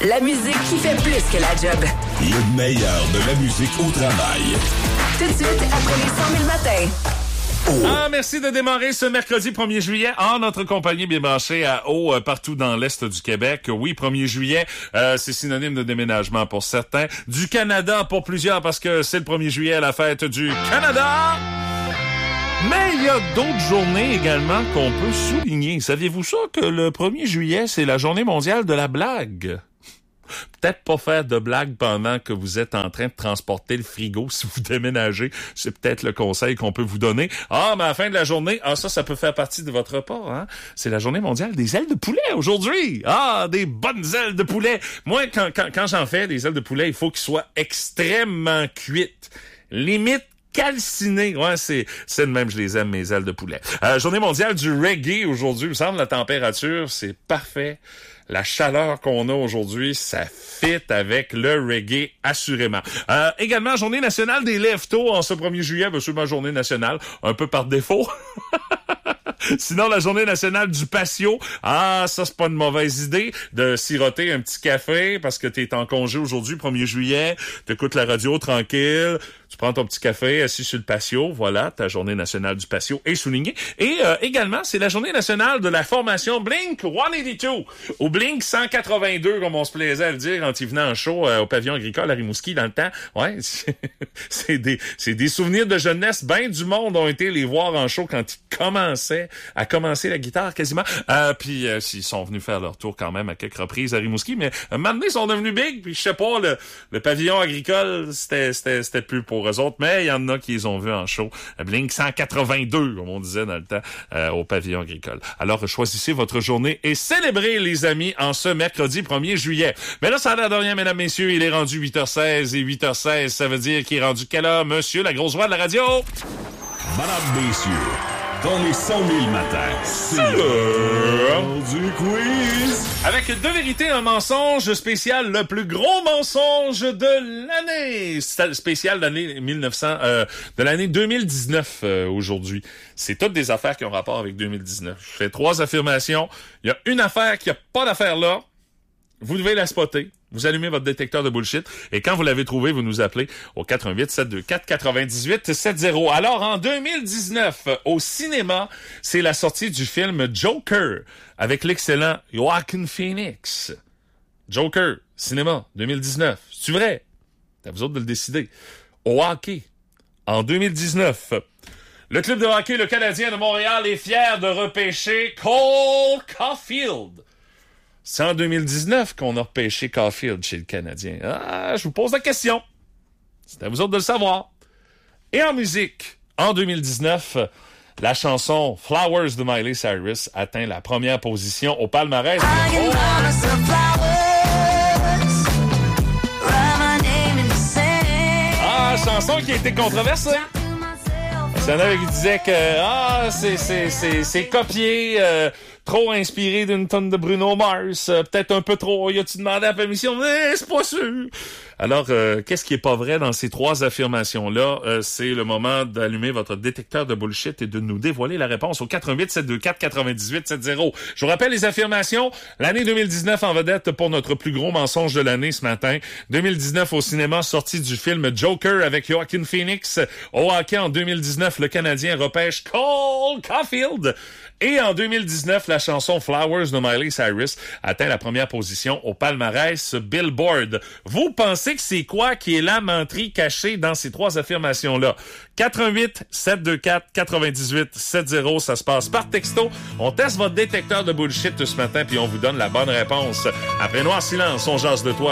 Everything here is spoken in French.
La musique qui fait plus que la job. Le meilleur de la musique au travail. Tout de suite, après les 100 000 matins. Ah, merci de démarrer ce mercredi 1er juillet en notre compagnie bien branchée à eau partout dans l'Est du Québec. Oui, 1er juillet, c'est synonyme de déménagement pour certains. Du Canada pour plusieurs parce que c'est le 1er juillet, la fête du Canada. Mais il y a d'autres journées également qu'on peut souligner. Saviez-vous ça que le 1er juillet, c'est la journée mondiale de la blague? Peut-être pas faire de blagues pendant que vous êtes en train de transporter le frigo si vous déménagez. C'est peut-être le conseil qu'on peut vous donner. Ah, mais à la fin de la journée, ça peut faire partie de votre repas, hein? C'est la journée mondiale des ailes de poulet aujourd'hui. Ah, des bonnes ailes de poulet. Moi, quand j'en fais des ailes de poulet, il faut qu'ils soient extrêmement cuites. Limite calciné. Ouais, c'est de même, je les aime, mes ailes de poulet. Journée mondiale du reggae aujourd'hui. Il me semble la température, c'est parfait. La chaleur qu'on a aujourd'hui, ça fit avec le reggae, assurément. Également, journée nationale des lève-tôt en ce 1er juillet. C'est ma journée nationale, un peu par défaut. Sinon, la journée nationale du patio. Ah, ça, c'est pas une mauvaise idée de siroter un petit café parce que t'es en congé aujourd'hui, 1er juillet. T'écoutes la radio tranquille. Tu prends ton petit café assis sur le patio. Voilà, ta journée nationale du patio est soulignée. Et également, c'est la journée nationale de la formation Blink 182 ou Blink 182, comme on se plaisait à le dire quand il venait en show au pavillon agricole à Rimouski dans le temps. Ouais, c'est des souvenirs de jeunesse. Ben du monde ont été les voir en show quand ils commençaient à commencer la guitare quasiment. Puis ils sont venus faire leur tour quand même à quelques reprises à Rimouski. Mais maintenant, ils sont devenus big. Puis je sais pas, le pavillon agricole, c'était plus pour eux autres, mais il y en a qui les ont vus en show. Blink 182, comme on disait dans le temps, au pavillon agricole. Alors, choisissez votre journée et célébrez, les amis, en ce mercredi 1er juillet. Mais là, ça a l'air de rien, mesdames, messieurs. Il est rendu 8h16 et 8h16, ça veut dire qu'il est rendu quelle heure, monsieur, la grosse voix de la radio? Madame, messieurs, dans les 100 000 matins, c'est l'heure du quiz. Avec 2 vérités, un mensonge spécial, le plus gros mensonge de l'année. Spécial de l'année 2019 aujourd'hui. C'est toutes des affaires qui ont rapport avec 2019. Je fais 3 affirmations. Il y a une affaire qui a pas d'affaire là. Vous devez la spotter. Vous allumez votre détecteur de bullshit et quand vous l'avez trouvé, vous nous appelez au 88 724 98 70. Alors, en 2019, au cinéma, c'est la sortie du film Joker avec l'excellent Joaquin Phoenix. Joker, cinéma, 2019. C'est vrai? C'est à vous autres de le décider. Au hockey, en 2019, le club de hockey, le Canadien de Montréal, est fier de repêcher Cole Caulfield. C'est en 2019 qu'on a repêché Caulfield chez le Canadien. Ah, je vous pose la question. C'est à vous autres de le savoir. Et en musique, en 2019, la chanson Flowers de Miley Cyrus atteint la première position au palmarès. Ah, chanson qui a été controversée. Il y en avait qui disaient que c'est copié, trop inspiré d'une tonne de Bruno Mars, peut-être un peu trop. Y a-tu demandé la permission? Mais c'est pas sûr. Alors, qu'est-ce qui est pas vrai dans ces 3 affirmations-là? C'est le moment d'allumer votre détecteur de bullshit et de nous dévoiler la réponse au 88 724 98 70. Je vous rappelle les affirmations. L'année 2019 en vedette pour notre plus gros mensonge de l'année ce matin. 2019 au cinéma, sortie du film Joker avec Joaquin Phoenix. Au hockey en 2019, le Canadien repêche Cole Caulfield. Et en 2019, la chanson Flowers de Miley Cyrus atteint la première position au palmarès Billboard. Vous pensez que c'est quoi qui est la menterie cachée dans ces 3 affirmations-là? 88 724 98 70, ça se passe par texto. On teste votre détecteur de bullshit ce matin puis on vous donne la bonne réponse. Après Noir Silence, on jase de toi.